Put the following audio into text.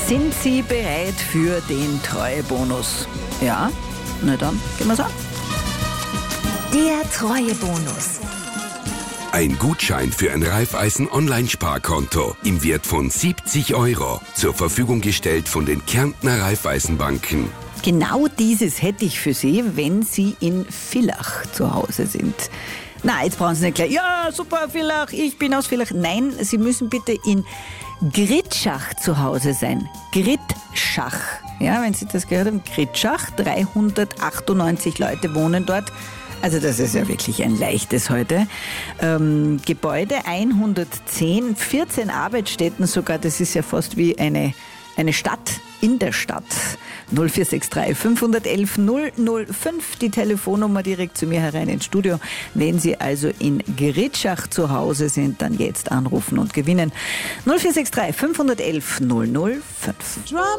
Sind Sie bereit für den Treuebonus? Ja? Na dann, gehen wir's an. Der Treuebonus. Ein Gutschein für ein Raiffeisen-Online-Sparkonto im Wert von 70 € zur Verfügung gestellt von den Kärntner Raiffeisenbanken. Genau dieses hätte ich für Sie, wenn Sie in Villach zu Hause sind. Na, jetzt brauchen Sie nicht gleich, ja, super, Villach, ich bin aus Villach. Nein, Sie müssen bitte in Gritschach zu Hause sein. Gritschach. Ja, wenn Sie das gehört haben, Gritschach, 398 Leute wohnen dort. Also das ist ja wirklich ein leichtes heute. Gebäude 110, 14 Arbeitsstätten sogar, das ist ja fast wie eine Stadt in der Stadt. 0463 511 005, die Telefonnummer direkt zu mir herein ins Studio. Wenn Sie also in Gritschach zu Hause sind, dann jetzt anrufen und gewinnen. 0463 511 005.